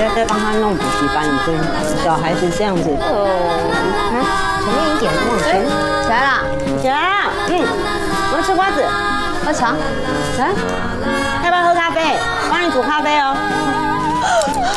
在帮他弄补习班，你说小孩子这样子， 前面一点忘记起来啦， 起来啦，我要吃瓜子， 喝茶， 来，要不要喝咖啡？帮你煮咖啡哦。